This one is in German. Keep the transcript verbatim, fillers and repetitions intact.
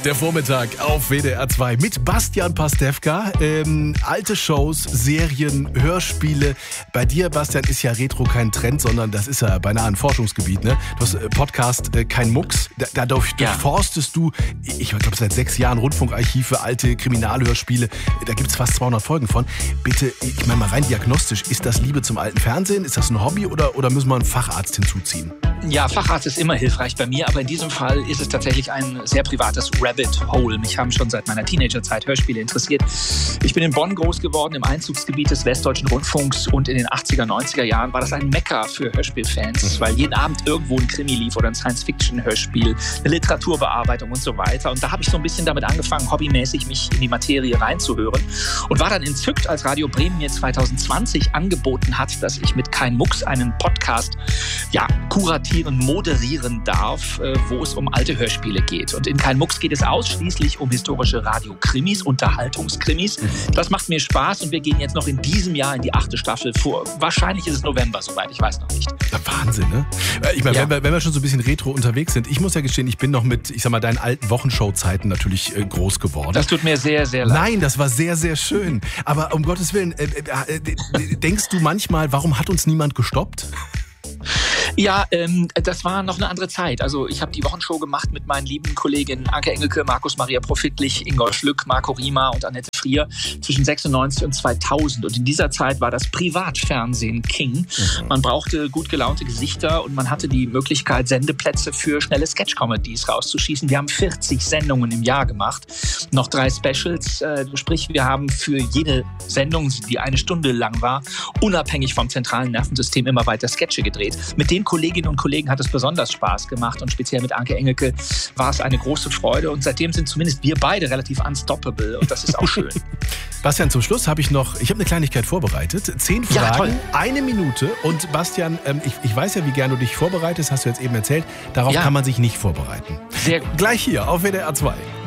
Der Vormittag auf W D R zwei mit Bastian Pastewka. Ähm, alte Shows, Serien, Hörspiele. Bei dir, Bastian, ist ja Retro kein Trend, sondern das ist ja beinahe ein Forschungsgebiet. Ne? Du hast äh, Podcast äh, Kein Mucks. Da, da durchforstest du, ich glaube, seit sechs Jahren Rundfunkarchive, alte Kriminalhörspiele. Da gibt es fast zweihundert Folgen von. Bitte, ich meine mal rein diagnostisch, ist das Liebe zum alten Fernsehen? Ist das ein Hobby oder, oder müssen wir einen Facharzt hinzuziehen? Ja, Facharzt ist immer hilfreich bei mir, aber in diesem Fall ist es tatsächlich ein sehr privates Rabbit Hole. Mich haben schon seit meiner Teenagerzeit Hörspiele interessiert. Ich bin in Bonn groß geworden, im Einzugsgebiet des Westdeutschen Rundfunks, und in den achtziger, neunziger Jahren war das ein Mekka für Hörspielfans, weil jeden Abend irgendwo ein Krimi lief oder ein Science-Fiction-Hörspiel, eine Literaturbearbeitung und so weiter. Und da habe ich so ein bisschen damit angefangen, hobbymäßig mich in die Materie reinzuhören und war dann entzückt, als Radio Bremen mir zwanzig zwanzig angeboten hat, dass ich mit Kein Mucks einen Podcast ja, kuratieren, moderieren darf, wo es um alte Hörspiele geht. Und in Kein Mucks geht es ausschließlich um historische Radio-Krimis, Unterhaltungskrimis. Das macht mir Spaß und wir gehen jetzt noch in diesem Jahr in die achte Staffel vor. Wahrscheinlich ist es November, soweit, ich weiß noch nicht. Ja, Wahnsinn, ne? Ich meine, ja. wenn, wir, wenn wir schon so ein bisschen retro unterwegs sind, ich muss ja gestehen, ich bin noch mit, ich sag mal, deinen alten Wochenshow-Zeiten natürlich äh, groß geworden. Das tut mir sehr, sehr leid. Nein, das war sehr, sehr schön. Aber um Gottes Willen, äh, äh, äh, denkst du manchmal, warum hat uns niemand gestoppt? Ja, ähm, das war noch eine andere Zeit. Also ich habe die Wochenshow gemacht mit meinen lieben Kolleginnen Anke Engelke, Markus Maria Profitlich, Ingolf Schlück, Marco Riemer und Annette Frier zwischen sechsundneunzig und zweitausend. Und in dieser Zeit war das Privatfernsehen King. Mhm. Man brauchte gut gelaunte Gesichter und man hatte die Möglichkeit, Sendeplätze für schnelle Sketch-Comedies rauszuschießen. Wir haben vierzig Sendungen im Jahr gemacht, noch drei Specials. Äh, sprich, wir haben für jede Sendung, die eine Stunde lang war, unabhängig vom zentralen Nervensystem immer weiter Sketche gedreht. Mit den Kolleginnen und Kollegen hat es besonders Spaß gemacht und speziell mit Anke Engelke war es eine große Freude und seitdem sind zumindest wir beide relativ unstoppable und das ist auch schön. Bastian, zum Schluss habe ich noch, ich habe eine Kleinigkeit vorbereitet. Zehn Fragen, ja, eine Minute und Bastian, ähm, ich, ich weiß ja, wie gern du dich vorbereitest, hast du jetzt eben erzählt. Darauf ja. kann man sich nicht vorbereiten. Sehr gut. Gleich hier auf W D R zwei.